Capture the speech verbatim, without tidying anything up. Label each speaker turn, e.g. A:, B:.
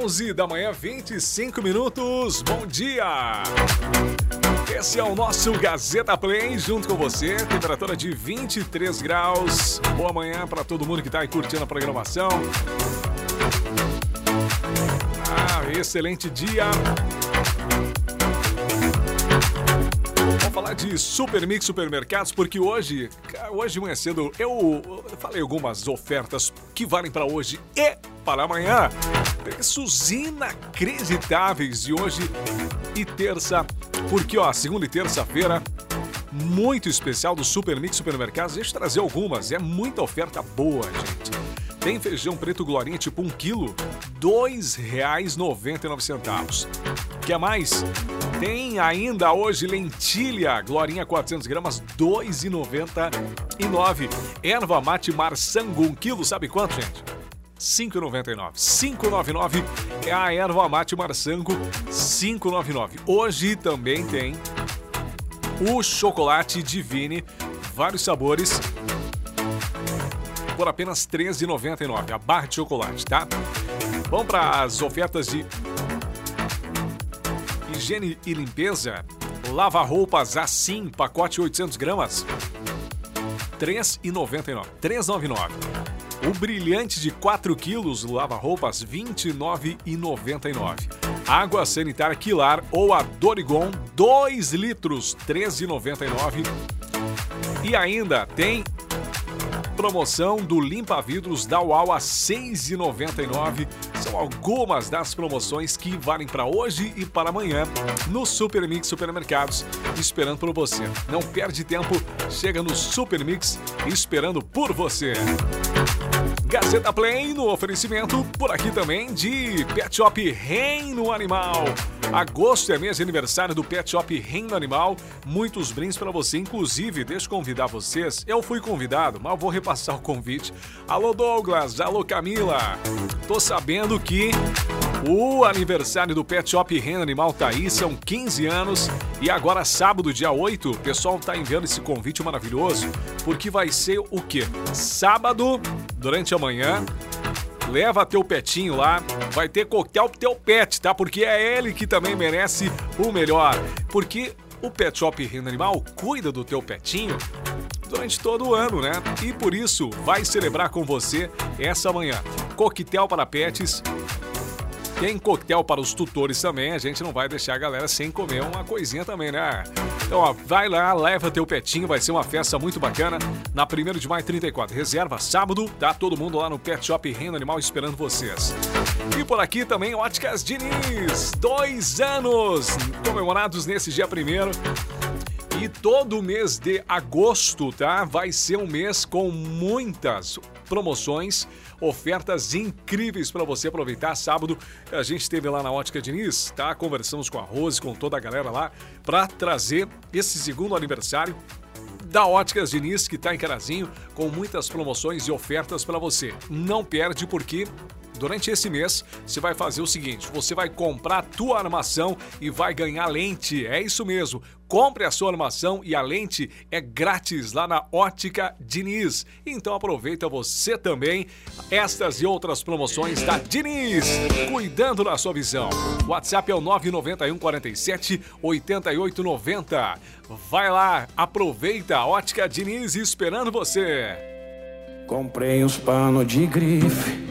A: onze da manhã, vinte e cinco minutos. Bom dia! Esse é o nosso Gazeta Play, junto com você. Temperatura de vinte e três graus. Boa manhã para todo mundo que está aí curtindo a programação. Ah, excelente dia. Vamos falar de Super Mix Supermercados, porque hoje, hoje de manhã cedo, eu falei algumas ofertas que valem para hoje e para amanhã. Preços inacreditáveis de hoje e terça, porque ó, segunda e terça-feira, muito especial do Super Mix Supermercados. Deixa eu trazer algumas, é muita oferta boa, gente. Tem feijão preto Glorinha tipo um quilo, dois reais e noventa e nove centavos. Quer mais? Tem ainda hoje lentilha Glorinha quatrocentos gramas, dois reais e noventa e nove centavos. Erva mate Marsango, um quilo, sabe quanto, gente? cinco reais e noventa e nove centavos. cinco reais e noventa e nove centavos é a erva mate Marsango, cinco reais e noventa e nove centavos. Hoje também tem o chocolate Divine, vários sabores, por apenas três reais e noventa e nove centavos. A barra de chocolate, tá? Vamos para as ofertas de higiene e limpeza. Lava-roupas assim, pacote oitocentos gramas, três reais e noventa e nove centavos. três reais e noventa e nove centavos. O brilhante de quatro quilos, lava-roupas, vinte e nove reais e noventa e nove centavos. Água sanitária Quilar ou a Dorigon, dois litros, três reais e noventa e nove centavos. E ainda tem promoção do limpa-vidros da U A U a seis reais e noventa e nove centavos. São algumas das promoções que valem para hoje e para amanhã no Super Mix Supermercados, esperando por você. Não perde tempo, chega no Super Mix esperando por você. Gazeta Play no oferecimento, por aqui também, de Pet Shop Reino Animal. Agosto é mês de aniversário do Pet Shop Reino Animal. Muitos brindes para você, inclusive, deixa eu convidar vocês. Eu fui convidado, mas eu vou repassar o convite. Alô Douglas, alô Camila. Tô sabendo que o aniversário do Pet Shop Reino Animal tá aí, são quinze anos. E agora, sábado, dia oito, o pessoal tá enviando esse convite maravilhoso, porque vai ser o quê? Sábado, durante a manhã, leva teu petinho lá, vai ter coquetel pro teu pet, tá? Porque é ele que também merece o melhor. Porque o Pet Shop Reino Animal cuida do teu petinho durante todo o ano, né? E por isso vai celebrar com você essa manhã. Coquetel para pets. Tem coquetel para os tutores também, a gente não vai deixar a galera sem comer uma coisinha também, né? Então, ó, vai lá, leva teu petinho, vai ser uma festa muito bacana na primeiro de maio, trinta e quatro. Reserva sábado, tá todo mundo lá no Pet Shop Reino Animal esperando vocês. E por aqui também, Óticas Diniz, dois anos comemorados nesse dia primeiro. E todo mês de agosto, tá? Vai ser um mês com muitas promoções, ofertas incríveis para você aproveitar. Sábado a gente esteve lá na Ótica Diniz, tá? Conversamos com a Rose, com toda a galera lá, para trazer esse segundo aniversário da Óticas Diniz, que tá em Carazinho, com muitas promoções e ofertas para você. Não perde, porque durante esse mês, você vai fazer o seguinte, você vai comprar a tua armação e vai ganhar lente. É isso mesmo. Compre a sua armação e a lente é grátis lá na Ótica Diniz. Então aproveita você também estas e outras promoções da Diniz, cuidando da sua visão. O WhatsApp é o nove nove um, quatro sete, oito oito nove zero. Vai lá, aproveita a Ótica Diniz esperando você.
B: Comprei uns panos de grife,